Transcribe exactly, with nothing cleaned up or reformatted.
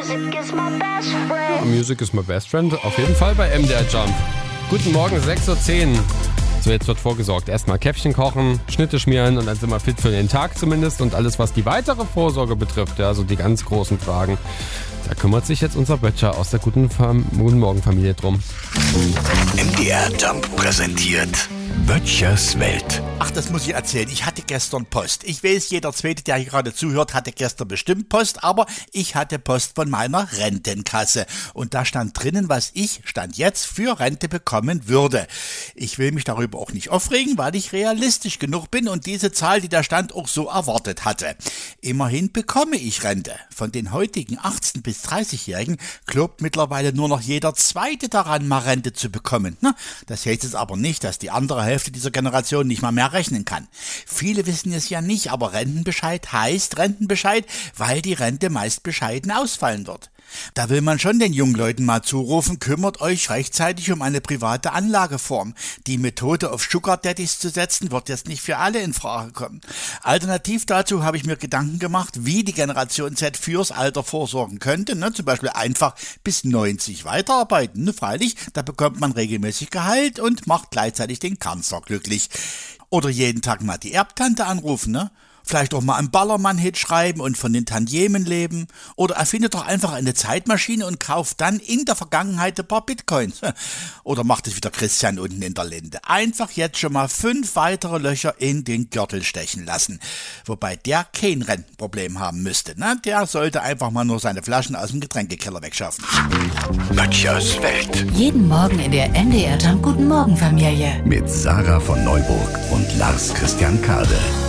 Music is my best friend. Auf jeden Fall bei M D R Jump. Guten Morgen, sechs Uhr zehn. So, jetzt wird vorgesorgt. Erstmal Käffchen kochen, Schnitte schmieren und dann sind wir fit für den Tag zumindest. Und alles, was die weitere Vorsorge betrifft, ja, also die ganz großen Fragen, da kümmert sich jetzt unser Böttcher aus der Guten, Fam- Guten Morgen Familie drum. M D R Jump präsentiert Böttchers Welt. Ach, das muss ich erzählen. Ich hatte gestern Post. Ich weiß, jeder Zweite, der hier gerade zuhört, hatte gestern bestimmt Post, aber ich hatte Post von meiner Rentenkasse. Und da stand drinnen, was ich, stand jetzt, für Rente bekommen würde. Ich will mich darüber auch nicht aufregen, weil ich realistisch genug bin und diese Zahl, die da stand, auch so erwartet hatte. Immerhin bekomme ich Rente. Von den heutigen achtzehn- bis dreißigjährigen glaubt mittlerweile nur noch jeder Zweite daran, mal Rente zu bekommen. Na, das heißt jetzt aber nicht, dass die andere Hälfte dieser Generation nicht mal mehr rechnen kann. Viele wissen es ja nicht, aber Rentenbescheid heißt Rentenbescheid, weil die Rente meist bescheiden ausfallen wird. Da will man schon den jungen Leuten mal zurufen, kümmert euch rechtzeitig um eine private Anlageform. Die Methode auf Sugar Daddies zu setzen, wird jetzt nicht für alle in Frage kommen. Alternativ dazu habe ich mir Gedanken gemacht, wie die Generation Z fürs Alter vorsorgen könnte. Ne? Zum Beispiel einfach bis neunzig weiterarbeiten. Ne? Freilich, da bekommt man regelmäßig Gehalt und macht gleichzeitig den Kanzler glücklich. Oder jeden Tag mal die Erbtante anrufen, ne? Vielleicht auch mal einen Ballermann-Hit schreiben und von den Tantiemen leben. Oder erfindet doch einfach eine Zeitmaschine und kauft dann in der Vergangenheit ein paar Bitcoins. Oder macht es wieder Christian unten in der Linde. Einfach jetzt schon mal fünf weitere Löcher in den Gürtel stechen lassen. Wobei der kein Rentenproblem haben müsste. Ne? Der sollte einfach mal nur seine Flaschen aus dem Getränkekeller wegschaffen. Böttchers Welt. Jeden Morgen in der M D R Jump Guten Morgen Familie. Mit Sarah von Neuburg und Lars Christian Kade.